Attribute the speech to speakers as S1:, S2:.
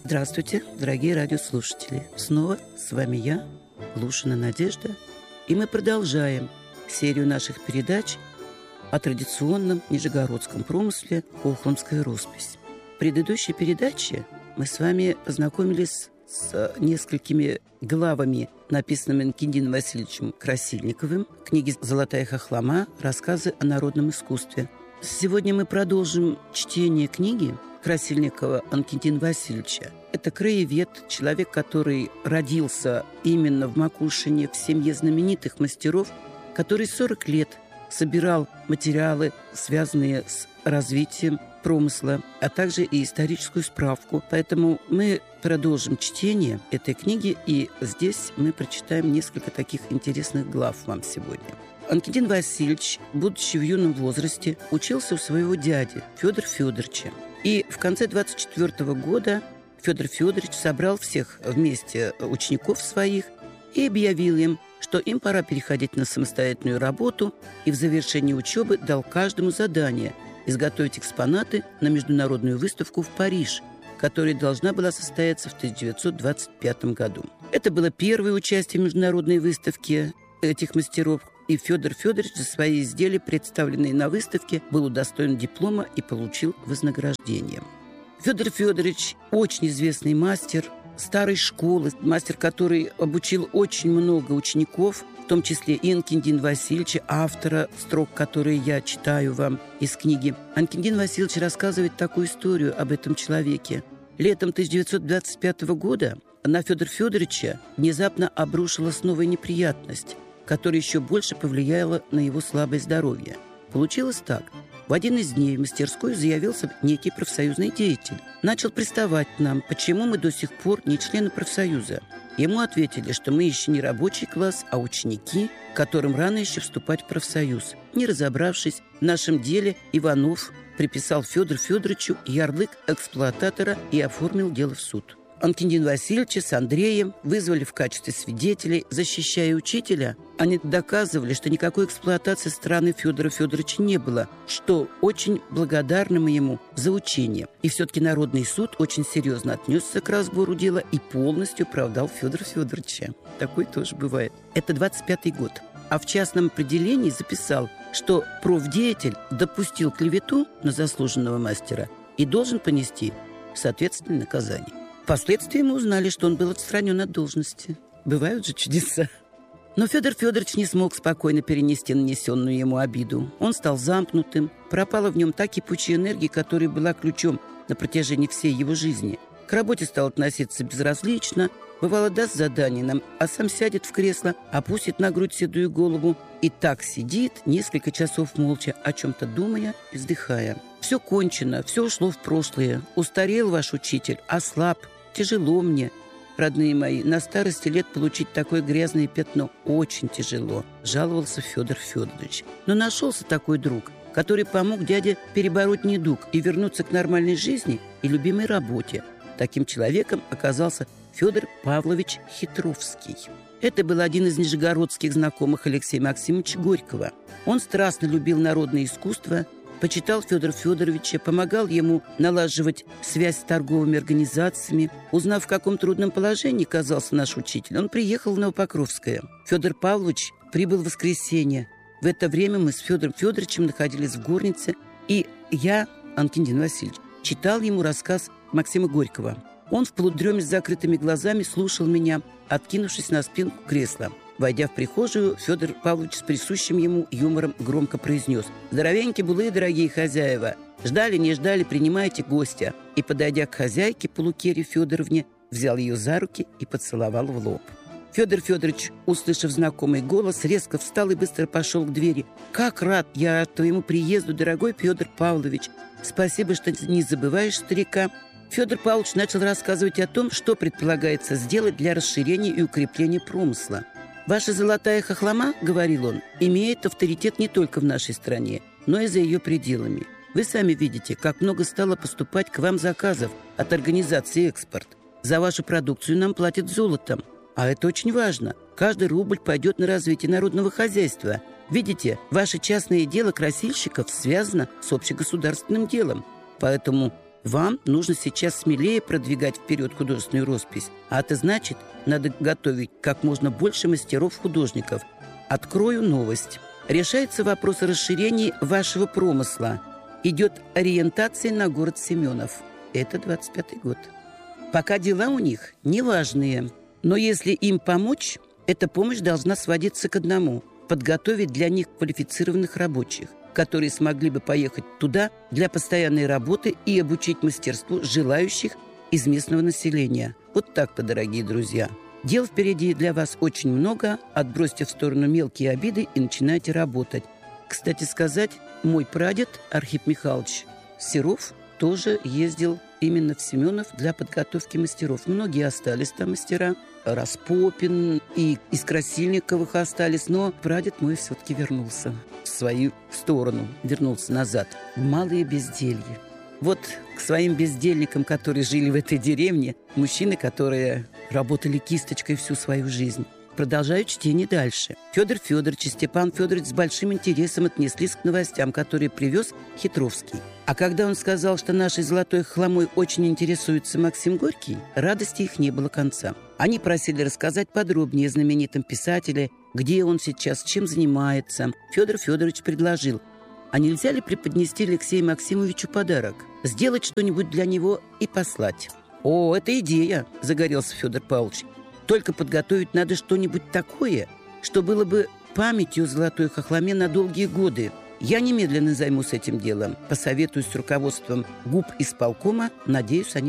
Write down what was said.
S1: Здравствуйте, дорогие радиослушатели. Снова с вами я, Глушина Надежда, и мы продолжаем серию наших передач о традиционном нижегородском промысле «Хохломская роспись». В предыдущей передаче мы с вами познакомились с несколькими главами, написанными Анкетином Васильевичем Красильниковым, книги «Золотая хохлома. Рассказы о народном искусстве». Сегодня мы продолжим чтение книги Красильникова Анкетина Васильевича. Это краевед, человек, который родился именно в Макушине, в семье знаменитых мастеров, который 40 лет собирал материалы, связанные с развитием промысла, а также и историческую справку. Поэтому мы продолжим чтение этой книги, и здесь мы прочитаем несколько таких интересных глав вам сегодня. Анкетин Васильевич, будучи в юном возрасте, учился у своего дяди Федора Федоровича. И в конце 24 года Федор Федорович собрал всех вместе учеников своих и объявил им, что им пора переходить на самостоятельную работу, и в завершении учебы дал каждому задание изготовить экспонаты на международную выставку в Париж, которая должна была состояться в 1925 году. Это было первое участие в международной выставке этих мастеров, и Федор Федорович за свои изделия, представленные на выставке, был удостоен диплома и получил вознаграждение. Федор Федорович – очень известный мастер старой школы, мастер, который обучил очень много учеников, в том числе и Анкетина Васильевича, автора строк, которые я читаю вам из книги. Анкетин Васильевич рассказывает такую историю об этом человеке. Летом 1925 года на Федора Федоровича внезапно обрушилась новая неприятность, которая еще больше повлияла на его слабое здоровье. Получилось так. В один из дней в мастерскую заявился некий профсоюзный деятель. Начал приставать к нам, почему мы до сих пор не члены профсоюза. Ему ответили, что мы еще не рабочий класс, а ученики, которым рано еще вступать в профсоюз. Не разобравшись в нашем деле, Иванов приписал Федору Федоровичу ярлык эксплуататора и оформил дело в суд. Анкетина Васильевича с Андреем вызвали в качестве свидетелей. Защищая учителя, они доказывали, что никакой эксплуатации со стороны Федора Федоровича не было, что очень благодарны мы ему за учение. И все-таки Народный суд очень серьезно отнесся к разбору дела и полностью оправдал Федора Федоровича. Такое тоже бывает. Это 25-й год. А в частном определении записал, что профдеятель допустил клевету на заслуженного мастера и должен понести соответственное наказание. Впоследствии мы узнали, что он был отстранен от должности. Бывают же чудеса. Но Федор Федорович не смог спокойно перенести нанесенную ему обиду. Он стал замкнутым. Пропала в нем та кипучая энергия, которая была ключом на протяжении всей его жизни. К работе стал относиться безразлично. Бывало, даст задание нам, а сам сядет в кресло, опустит на грудь седую голову и так сидит несколько часов молча, о чем-то думая и вздыхая. Все кончено, все ушло в прошлое. Устарел ваш учитель, ослаб. Тяжело мне, родные мои, на старости лет получить такое грязное пятно. Очень тяжело, жаловался Федор Федорович. Но нашелся такой друг, который помог дяде перебороть недуг и вернуться к нормальной жизни и любимой работе. Таким человеком оказался Федор Павлович Хитровский. Это был один из нижегородских знакомых Алексея Максимовича Горького. Он страстно любил народное искусство, почитал Федора Федоровича, помогал ему налаживать связь с торговыми организациями. Узнав, в каком трудном положении оказался наш учитель, он приехал в Новопокровское. Федор Павлович прибыл в воскресенье. В это время мы с Федором Федоровичем находились в горнице, и я, Анкетин Васильевич, читал ему рассказ Максима Горького. Он в полудреме с закрытыми глазами слушал меня, откинувшись на спинку кресла. Войдя в прихожую, Федор Павлович с присущим ему юмором громко произнес: «Здоровеньки былые, дорогие хозяева! Ждали, не ждали, принимайте гостя!» И, подойдя к хозяйке Полукере Федоровне, взял ее за руки и поцеловал в лоб. Федор Федорович, услышав знакомый голос, резко встал и быстро пошел к двери. «Как рад я твоему приезду, дорогой Федор Павлович! Спасибо, что не забываешь старика!» Федор Павлович начал рассказывать о том, что предполагается сделать для расширения и укрепления промысла. «Ваша золотая хохлома, — говорил он, — имеет авторитет не только в нашей стране, но и за ее пределами. Вы сами видите, как много стало поступать к вам заказов от организации «Экспорт». За вашу продукцию нам платят золотом. А это очень важно. Каждый рубль пойдет на развитие народного хозяйства. Видите, ваше частное дело красильщиков связано с общегосударственным делом. Поэтому Вам нужно сейчас смелее продвигать вперед художественную роспись. А это значит, надо готовить как можно больше мастеров-художников. Открою новость. Решается вопрос о расширении вашего промысла. Идет ориентация на город Семенов. Это 25-й год. Пока дела у них неважные. Но если им помочь, эта помощь должна сводиться к одному – подготовить для них квалифицированных рабочих, которые смогли бы поехать туда для постоянной работы и обучить мастерству желающих из местного населения. Вот так-то, дорогие друзья. Дел впереди для вас очень много. Отбросьте в сторону мелкие обиды и начинайте работать. Кстати сказать, мой прадед Архип Михайлович Серов тоже ездил именно в Семенов для подготовки мастеров. Многие остались там мастера. Распопин и из Красильниковых остались. Но прадед мой все-таки вернулся в свою сторону, вернулся назад, в малые безделье. Вот к своим бездельникам, которые жили в этой деревне, мужчины, которые работали кисточкой всю свою жизнь. Продолжаю чтение дальше. Федор Федорович и Степан Федорович с большим интересом отнеслись к новостям, которые привез Хитровский. А когда он сказал, что нашей золотой хламой очень интересуется Максим Горький, радости их не было конца. Они просили рассказать подробнее о знаменитом писателе, где он сейчас, чем занимается. Федор Федорович предложил: а нельзя ли преподнести Алексею Максимовичу подарок? Сделать что-нибудь для него и послать. «О, это идея!» – загорелся Федор Павлович. «Только подготовить надо что-нибудь такое, что было бы памятью золотой хохломе на долгие годы. Я немедленно займусь этим делом. Посоветуюсь с руководством губ исполкома. Надеюсь, они